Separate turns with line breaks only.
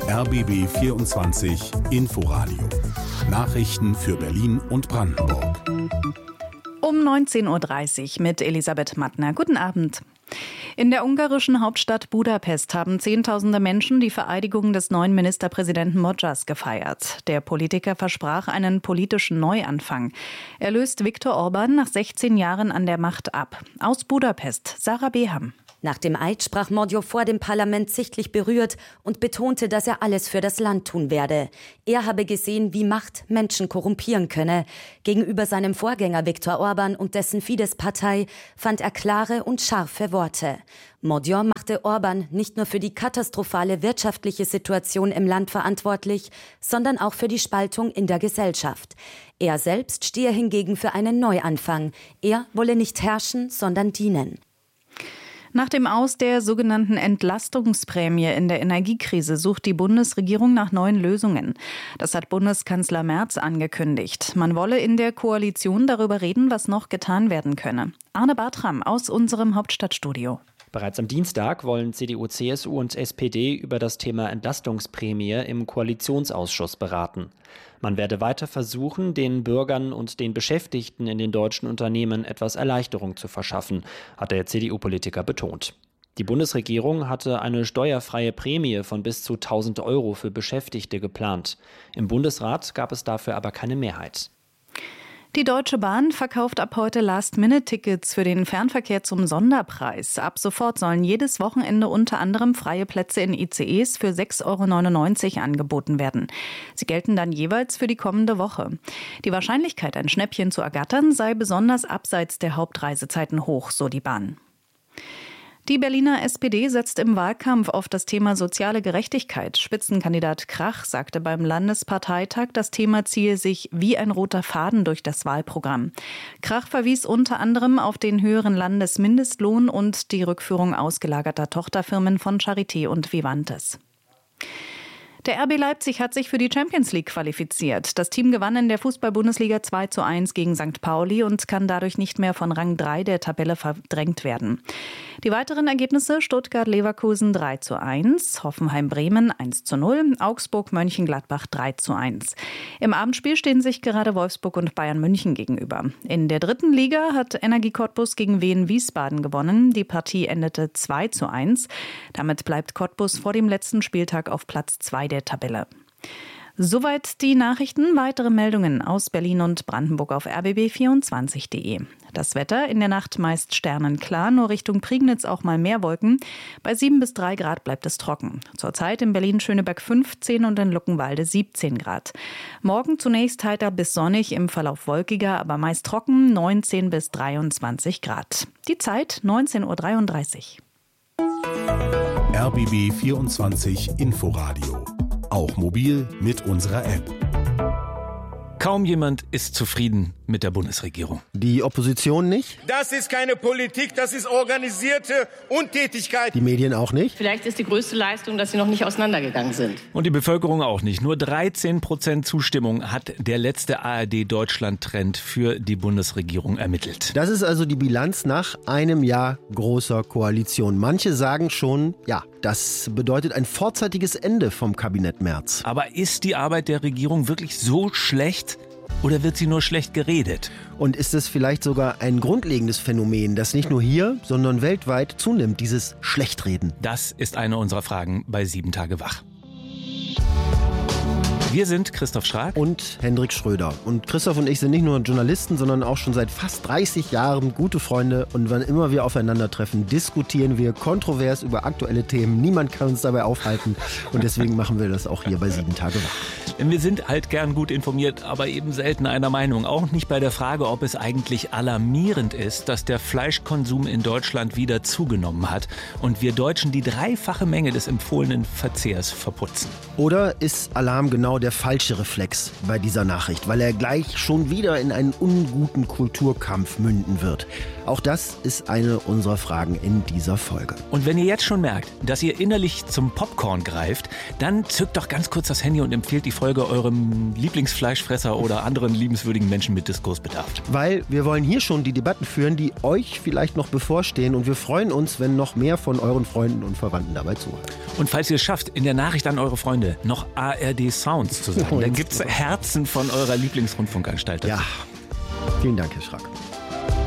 RBB 24 Inforadio. Nachrichten für Berlin und Brandenburg.
Um 19.30 Uhr mit Elisabeth Mattner. Guten Abend. In der ungarischen Hauptstadt Budapest haben Zehntausende Menschen die Vereidigung des neuen Ministerpräsidenten Modras gefeiert. Der Politiker versprach einen politischen Neuanfang. Er löst Viktor Orbán nach 16 Jahren an der Macht ab. Aus Budapest, Sarah Beham.
Nach dem Eid sprach Magyar vor dem Parlament sichtlich berührt und betonte, dass er alles für das Land tun werde. Er habe gesehen, wie Macht Menschen korrumpieren könne. Gegenüber seinem Vorgänger Viktor Orbán und dessen Fidesz-Partei fand er klare und scharfe Worte. Magyar machte Orbán nicht nur für die katastrophale wirtschaftliche Situation im Land verantwortlich, sondern auch für die Spaltung in der Gesellschaft. Er selbst stehe hingegen für einen Neuanfang. Er wolle nicht herrschen, sondern dienen.
Nach dem Aus der sogenannten Entlastungsprämie in der Energiekrise sucht die Bundesregierung nach neuen Lösungen. Das hat Bundeskanzler Merz angekündigt. Man wolle in der Koalition darüber reden, was noch getan werden könne. Arne Bartram aus unserem Hauptstadtstudio.
Bereits am Dienstag wollen CDU, CSU und SPD über das Thema Entlastungsprämie im Koalitionsausschuss beraten. Man werde weiter versuchen, den Bürgern und den Beschäftigten in den deutschen Unternehmen etwas Erleichterung zu verschaffen, hat der CDU-Politiker betont. Die Bundesregierung hatte eine steuerfreie Prämie von bis zu 1.000 € für Beschäftigte geplant. Im Bundesrat gab es dafür aber keine Mehrheit.
Die Deutsche Bahn verkauft ab heute Last-Minute-Tickets für den Fernverkehr zum Sonderpreis. Ab sofort sollen jedes Wochenende unter anderem freie Plätze in ICEs für 6,99 € angeboten werden. Sie gelten dann jeweils für die kommende Woche. Die Wahrscheinlichkeit, ein Schnäppchen zu ergattern, sei besonders abseits der Hauptreisezeiten hoch, so die Bahn. Die Berliner SPD setzt im Wahlkampf auf das Thema soziale Gerechtigkeit. Spitzenkandidat Krach sagte beim Landesparteitag, das Thema ziehe sich wie ein roter Faden durch das Wahlprogramm. Krach verwies unter anderem auf den höheren Landesmindestlohn und die Rückführung ausgelagerter Tochterfirmen von Charité und Vivantes. Der RB Leipzig hat sich für die Champions League qualifiziert. Das Team gewann in der Fußball-Bundesliga 2:1 gegen St. Pauli und kann dadurch nicht mehr von Rang 3 der Tabelle verdrängt werden. Die weiteren Ergebnisse: Stuttgart-Leverkusen 3:1, Hoffenheim-Bremen 1:0, Augsburg-Mönchengladbach 3:1. Im Abendspiel stehen sich gerade Wolfsburg und Bayern München gegenüber. In der dritten Liga hat Energie Cottbus gegen Wien Wiesbaden gewonnen. Die Partie endete 2:1. Damit bleibt Cottbus vor dem letzten Spieltag auf Platz 2 der Tabelle. Soweit die Nachrichten. Weitere Meldungen aus Berlin und Brandenburg auf rbb24.de. Das Wetter: in der Nacht meist sternenklar, nur Richtung Prignitz auch mal mehr Wolken. Bei 7 bis 3 Grad bleibt es trocken. Zurzeit in Berlin-Schöneberg 15 und in Luckenwalde 17 Grad. Morgen zunächst heiter bis sonnig, im Verlauf wolkiger, aber meist trocken, 19 bis 23 Grad. Die Zeit 19:33 Uhr.
RBB 24 Inforadio. Auch mobil mit unserer App.
Kaum jemand ist zufrieden mit der Bundesregierung.
Die Opposition nicht?
Das ist keine Politik, das ist organisierte Untätigkeit.
Die Medien auch nicht?
Vielleicht ist die größte Leistung, dass sie noch nicht auseinandergegangen sind.
Und die Bevölkerung auch nicht. Nur 13% Zustimmung hat der letzte ARD-Deutschland-Trend für die Bundesregierung ermittelt.
Das ist also die Bilanz nach einem Jahr großer Koalition. Manche sagen schon, ja, das bedeutet ein vorzeitiges Ende vom Kabinett Merz.
Aber ist die Arbeit der Regierung wirklich so schlecht? Oder wird sie nur schlecht geredet?
Und ist es vielleicht sogar ein grundlegendes Phänomen, das nicht nur hier, sondern weltweit zunimmt, dieses Schlechtreden?
Das ist eine unserer Fragen bei 7 Tage wach. Wir sind Christoph Schrag
und Hendrik Schröder. Und Christoph und ich sind nicht nur Journalisten, sondern auch schon seit fast 30 Jahren gute Freunde. Und wann immer wir aufeinandertreffen, diskutieren wir kontrovers über aktuelle Themen. Niemand kann uns dabei aufhalten. Und deswegen machen wir das auch hier bei 7 Tage wach.
Wir sind halt gern gut informiert, aber eben selten einer Meinung. Auch nicht bei der Frage, ob es eigentlich alarmierend ist, dass der Fleischkonsum in Deutschland wieder zugenommen hat und wir Deutschen die 3-fache Menge des empfohlenen Verzehrs verputzen.
Oder ist Alarm genau der falsche Reflex bei dieser Nachricht, weil er gleich schon wieder in einen unguten Kulturkampf münden wird? Auch das ist eine unserer Fragen in dieser Folge.
Und wenn ihr jetzt schon merkt, dass ihr innerlich zum Popcorn greift, dann zückt doch ganz kurz das Handy und empfehlt die Folge eurem Lieblingsfleischfresser oder anderen liebenswürdigen Menschen mit Diskursbedarf.
Weil wir wollen hier schon die Debatten führen, die euch vielleicht noch bevorstehen. Und wir freuen uns, wenn noch mehr von euren Freunden und Verwandten dabei zuhören.
Und falls ihr es schafft, in der Nachricht an eure Freunde noch ARD Sounds zu sagen, dann gibt's Herzen von eurer Lieblingsrundfunkanstalt.
Ja, vielen Dank, Herr Schrack.